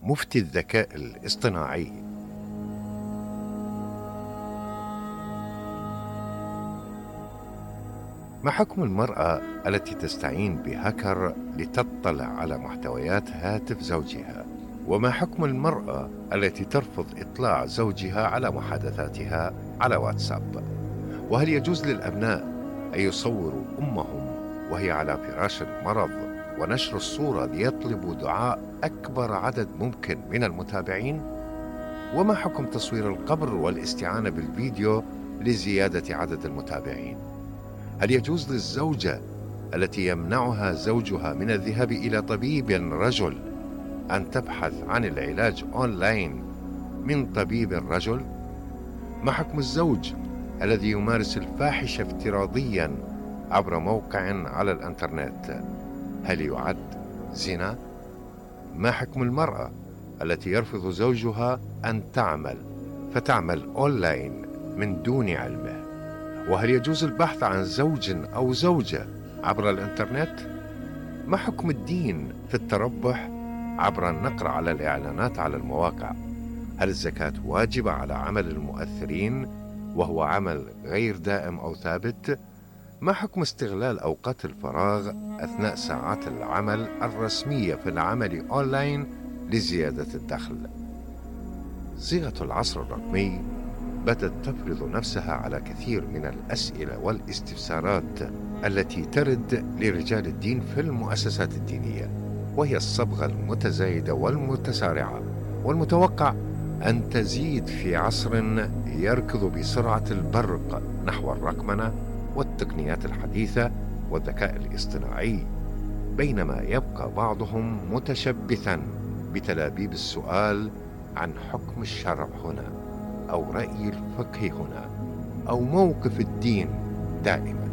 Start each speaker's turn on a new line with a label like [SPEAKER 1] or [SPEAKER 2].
[SPEAKER 1] مفتي الذكاء الاصطناعي. ما حكم المرأة التي تستعين بهاكر لتطلع على محتويات هاتف زوجها؟ وما حكم المرأة التي ترفض إطلاع زوجها على محادثاتها على واتساب؟ وهل يجوز للأبناء أن يصوروا أمهم وهي على فراش المرض ونشر الصورة ليطلبوا دعاء أكبر عدد ممكن من المتابعين؟ وما حكم تصوير القبر والاستعانة بالفيديو لزيادة عدد المتابعين؟ هل يجوز للزوجة التي يمنعها زوجها من الذهاب إلى طبيب رجل أن تبحث عن العلاج أونلاين من طبيب رجل؟ ما حكم الزوج الذي يمارس الفاحشة افتراضيا عبر موقع على الإنترنت؟ هل يعد زنا؟ ما حكم المرأة التي يرفض زوجها أن فتعمل أونلاين من دون علمه؟ وهل يجوز البحث عن زوج أو زوجة عبر الإنترنت؟ ما حكم الدين في التربح عبر النقر على الإعلانات على المواقع؟ هل الزكاة واجبة على عمل المؤثرين وهو عمل غير دائم أو ثابت؟ ما حكم استغلال أوقات الفراغ أثناء ساعات العمل الرسمية في العمل أونلاين لزيادة الدخل؟ صيغة العصر الرقمي بدأت تفرض نفسها على كثير من الأسئلة والاستفسارات التي ترد لرجال الدين في المؤسسات الدينية، وهي الصبغة المتزايدة والمتسارعة، والمتوقع أن تزيد في عصر يركض بسرعة البرق نحو الرقمنة والتقنيات الحديثة والذكاء الاصطناعي، بينما يبقى بعضهم متشبثا بتلابيب السؤال عن حكم الشرع هنا، أو رأي الفقه هنا، أو موقف الدين دائما.